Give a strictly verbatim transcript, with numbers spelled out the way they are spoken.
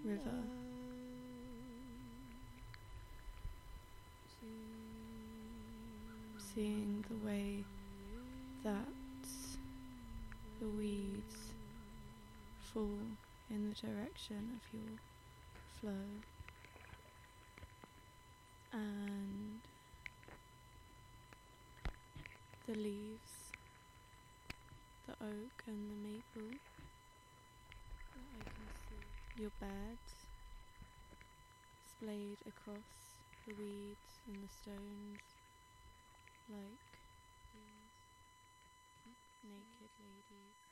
river. Seeing the way that the weeds fall in the direction of your flow, and the leaves, the oak and the maple that I can see, your beds splayed across the weeds and the stones like these naked ladies.